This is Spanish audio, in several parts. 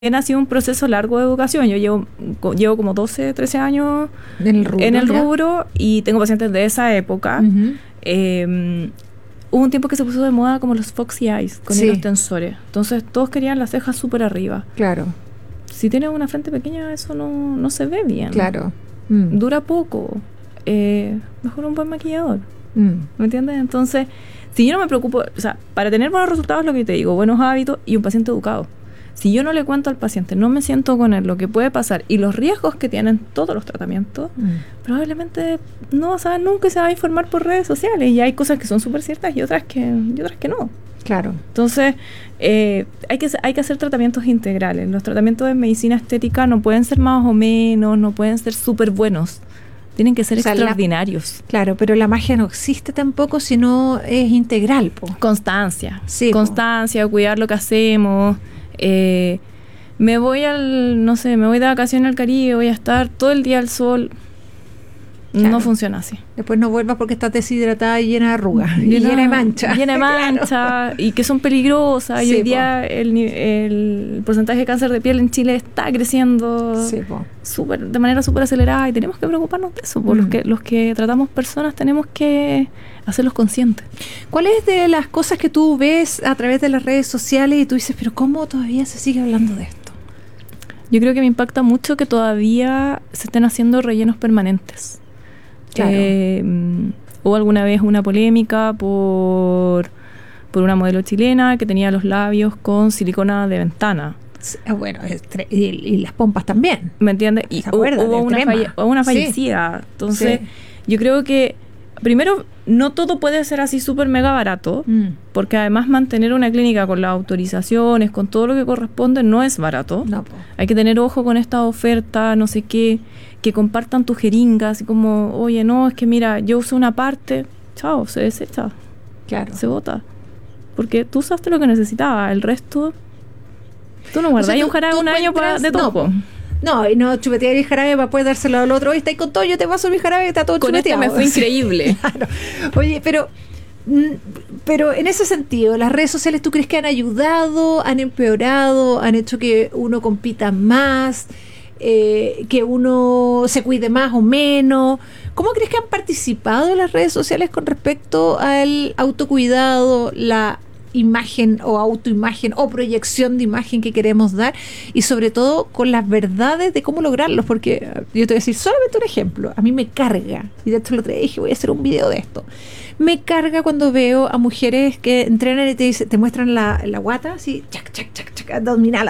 Ha sido un proceso largo de educación. Yo llevo como 12, 13 años en el rubro y tengo pacientes de esa época. Hubo un tiempo que se puso de moda como los Foxy Eyes con hilos tensores. Entonces todos querían las cejas súper arriba. Claro. Si tienes una frente pequeña, eso no se ve bien. Claro. Dura poco. Mejor un buen maquillador. ¿Me entiendes? Entonces, si yo no me preocupo, o sea, para tener buenos resultados, lo que te digo, buenos hábitos y un paciente educado. Si yo no le cuento al paciente, no me siento con él, lo que puede pasar y los riesgos que tienen todos los tratamientos, probablemente no va a saber nunca y se va a informar por redes sociales. Y hay cosas que son súper ciertas y otras que no. Claro. Entonces, hay que hacer tratamientos integrales. Los tratamientos de medicina estética no pueden ser más o menos, no pueden ser súper buenos. Tienen que ser extraordinarios. Claro, pero la magia no existe tampoco si no es integral, po. Constancia. Sí, constancia, cuidar lo que hacemos. Me voy de vacaciones al Caribe, voy a estar todo el día al sol. Claro. No funciona así. Después no vuelvas porque estás deshidratada y llena de arrugas. Llena de manchas. Llena de manchas. Claro. Y que son peligrosas. Y hoy día el porcentaje de cáncer de piel en Chile está creciendo de manera súper acelerada. Y tenemos que preocuparnos de eso. Por los que tratamos personas tenemos que hacerlos conscientes. ¿Cuáles de las cosas que tú ves a través de las redes sociales y tú dices, pero cómo todavía se sigue hablando de esto? Yo creo que me impacta mucho que todavía se estén haciendo rellenos permanentes. Claro. Hubo alguna vez una polémica por una modelo chilena que tenía los labios con silicona de ventana. Bueno, y las pompas también. ¿Me entiendes? Y hubo una fallecida. Sí. Entonces, yo creo que primero, no todo puede ser así súper mega barato, porque además mantener una clínica con las autorizaciones, con todo lo que corresponde, no es barato. No, hay que tener ojo con esta oferta, no sé qué, que compartan tu jeringa, así como, oye, no, es que mira, yo uso una parte, chao, se desecha, claro, se bota, porque tú usaste lo que necesitabas, el resto, tú no guardas un jarabe un año de todo. No, y no chupetear el jarabe para poder dárselo al otro. Oye, está ahí con todo, yo te paso mi jarabe, está todo chupeteado. Con me fue increíble. Claro. Oye, pero en ese sentido, ¿las redes sociales tú crees que han ayudado, han empeorado, han hecho que uno compita más, que uno se cuide más o menos? ¿Cómo crees que han participado las redes sociales con respecto al autocuidado, la imagen o autoimagen o proyección de imagen que queremos dar, y sobre todo con las verdades de cómo lograrlos? Porque yo te voy a decir solamente un ejemplo. A mí me carga, y de hecho lo otro día dije, voy a hacer un video de esto. Me carga cuando veo a mujeres que entrenan y te muestran la guata así, abdominal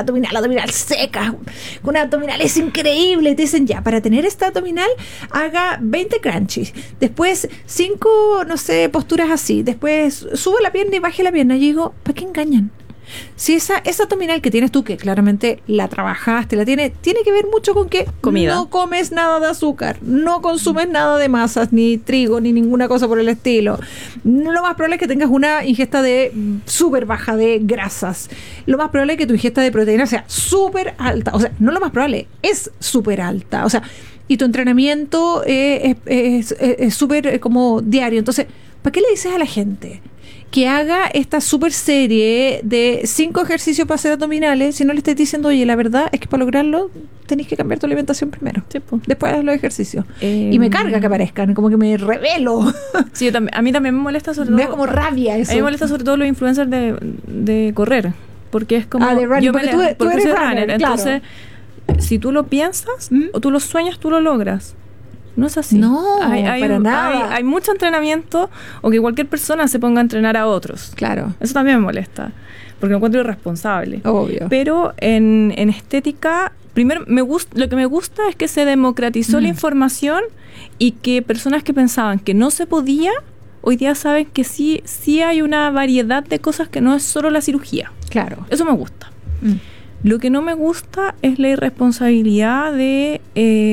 seca, con una abdominal es increíble, y te dicen, ya, para tener esta abdominal haga 20 crunchies, después 5, no sé, posturas así, después sube la pierna y baje la pierna. Y digo, ¿para qué engañan? Si esa abdominal que tienes tú, que claramente la trabajaste, tiene que ver mucho con que comida. No comes nada de azúcar, no consumes nada de masas, ni trigo, ni ninguna cosa por el estilo. Lo más probable es que tengas una ingesta de súper baja de grasas. Lo más probable es que tu ingesta de proteína sea súper alta. O sea, no lo más probable, es súper alta. O sea, y tu entrenamiento es súper como diario. Entonces, ¿para qué le dices a la gente que haga esta super serie de 5 ejercicios para hacer abdominales si no le estás diciendo, oye, la verdad es que para lograrlo tenés que cambiar tu alimentación primero, después haz los ejercicios? Y me carga que aparezcan, como que me revelo. Sí, a mí también me molesta sobre todo. Me da como rabia eso. A mí me molesta sobre todo los influencers de correr, porque es como... de running, tú eres runner, entonces, si tú lo piensas o tú lo sueñas, tú lo logras. No es así. No, para nada. Hay mucho entrenamiento, o que cualquier persona se ponga a entrenar a otros. Claro. Eso también me molesta, porque me encuentro irresponsable. Obvio. Pero en estética, primero lo que me gusta es que se democratizó la información, y que personas que pensaban que no se podía, hoy día saben que sí hay una variedad de cosas que no es solo la cirugía. Claro. Eso me gusta. Lo que no me gusta es la irresponsabilidad de...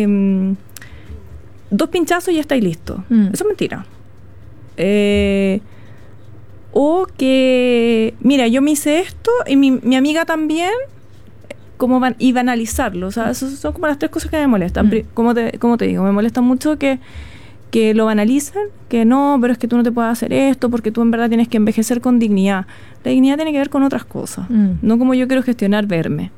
2 pinchazos y ya estáis listo. Eso es mentira. O que, mira, yo me hice esto y mi amiga también, y banalizarlo. O sea, esas son como las 3 cosas que me molestan. Como te digo, me molesta mucho que lo banalicen, que no, pero es que tú no te puedes hacer esto porque tú en verdad tienes que envejecer con dignidad. La dignidad tiene que ver con otras cosas, no como yo quiero gestionar verme.